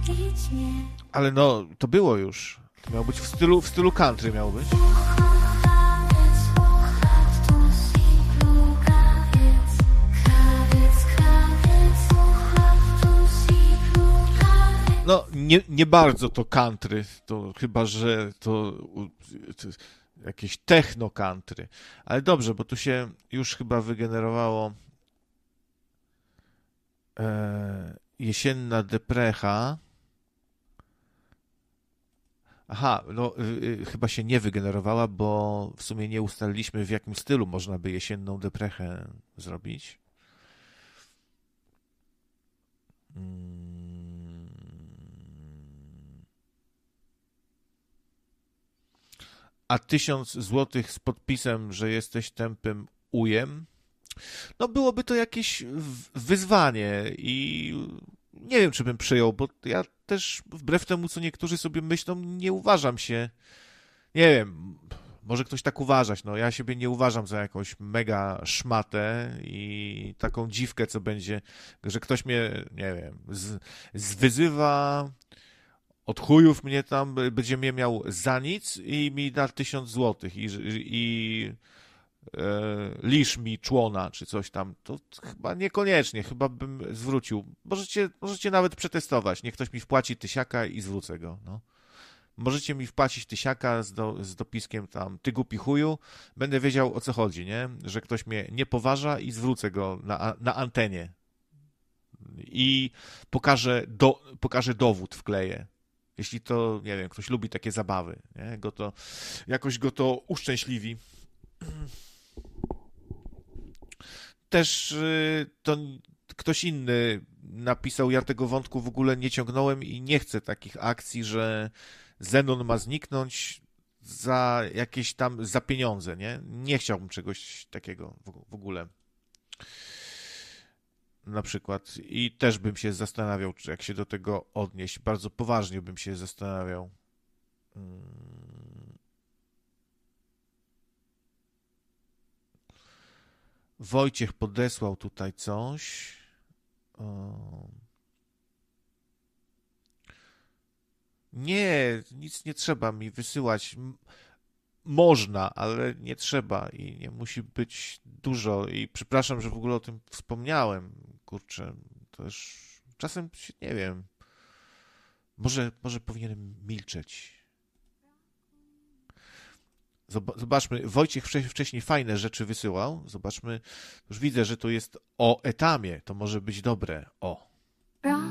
Ale no, to było już. To miało być w stylu country miało być. No, nie bardzo to country, to chyba, że to jakieś techno country. Ale dobrze, bo tu się już chyba wygenerowało jesienna deprecha. Aha, no chyba się nie wygenerowała, bo w sumie nie ustaliliśmy, w jakim stylu można by jesienną deprechę zrobić. A 1000 złotych z podpisem, że jesteś tępym ujem, no byłoby to jakieś wyzwanie i nie wiem, czy bym przyjął, bo ja też wbrew temu, co niektórzy sobie myślą, nie uważam się, nie wiem, może ktoś tak uważać, no ja siebie nie uważam za jakąś mega szmatę i taką dziwkę, co będzie, że ktoś mnie, nie wiem, zwyzywa, od chujów mnie tam, będzie mnie miał za nic i mi da 1000 złotych i lisz mi człona, czy coś tam, to chyba niekoniecznie, chyba bym zwrócił. Możecie nawet przetestować. Niech ktoś mi wpłaci 1000 i zwrócę go, no. Możecie mi wpłacić 1000 z dopiskiem tam, ty głupi chuju, będę wiedział, o co chodzi, nie? Że ktoś mnie nie poważa i zwrócę go na antenie. I pokażę dowód, wkleję. Jeśli to, nie wiem, ktoś lubi takie zabawy, nie? Jakoś go to uszczęśliwi. Też to ktoś inny napisał, ja tego wątku w ogóle nie ciągnąłem i nie chcę takich akcji, że Zenon ma zniknąć za pieniądze, nie? Nie chciałbym czegoś takiego w ogóle. Na przykład. I też bym się zastanawiał, czy jak się do tego odnieść. Bardzo poważnie bym się zastanawiał. Wojciech podesłał tutaj coś. Nie, nic nie trzeba mi wysyłać. Można, ale nie trzeba i nie musi być dużo. I przepraszam, że w ogóle o tym wspomniałem. Kurczę, to już czasem nie wiem. Może powinienem milczeć. Zobaczmy, Wojciech wcześniej fajne rzeczy wysyłał. Zobaczmy, już widzę, że to jest o Etamie. To może być dobre. O.